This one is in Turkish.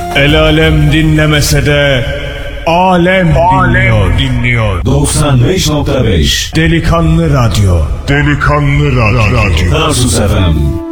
El alem dinlemese de alem dinliyor. 95.5 Delikanlı Radyo. Tarsus FM.